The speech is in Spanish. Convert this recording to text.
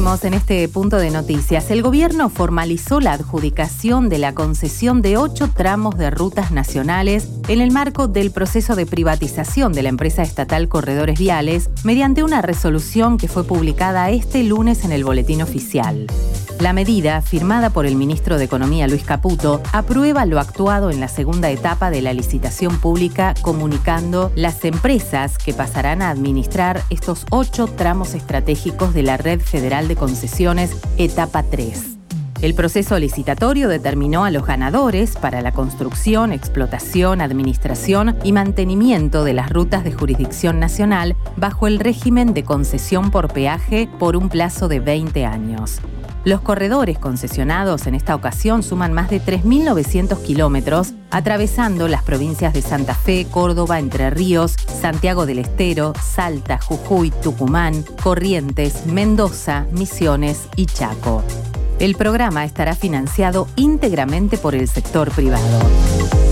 Seguimos en este punto de noticias. El gobierno formalizó la adjudicación de la concesión de 8 tramos de rutas nacionales en el marco del proceso de privatización de la empresa estatal Corredores Viales, mediante una resolución que fue publicada este lunes en el Boletín Oficial. La medida, firmada por el ministro de Economía Luis Caputo, aprueba lo actuado en la segunda etapa de la licitación pública, comunicando las empresas que pasarán a administrar estos 8 tramos estratégicos de la Red Federal de Concesiones, etapa 3. El proceso licitatorio determinó a los ganadores para la construcción, explotación, administración y mantenimiento de las rutas de jurisdicción nacional bajo el régimen de concesión por peaje por un plazo de 20 años. Los corredores concesionados en esta ocasión suman más de 3.900 kilómetros, atravesando las provincias de Santa Fe, Córdoba, Entre Ríos, Santiago del Estero, Salta, Jujuy, Tucumán, Corrientes, Mendoza, Misiones y Chaco. El programa estará financiado íntegramente por el sector privado.